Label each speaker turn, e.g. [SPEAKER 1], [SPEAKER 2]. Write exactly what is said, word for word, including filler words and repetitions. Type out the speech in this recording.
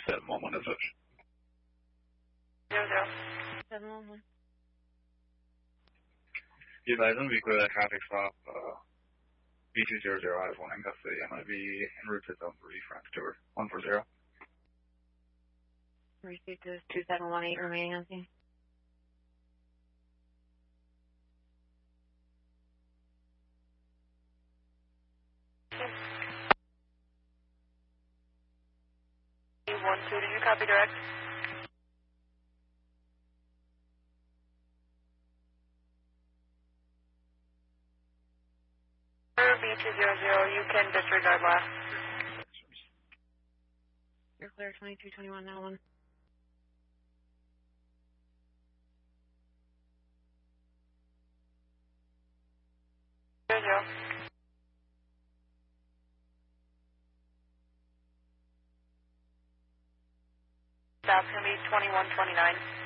[SPEAKER 1] seven one one as such.
[SPEAKER 2] Zero zero. Seven one one.
[SPEAKER 1] You guys, I'm going to be clear that traffic stop, uh, B two zero zero I have one in custody. I'm going to be en route to zone three, France Tour, one four zero.
[SPEAKER 2] Received is two seven one eight remaining on scene. one two, did you copy direct? B two zero zero, you can disregard last. You're clear, twenty-two twenty-one, now one. Zero zero. That's going to be twenty-one twenty-nine.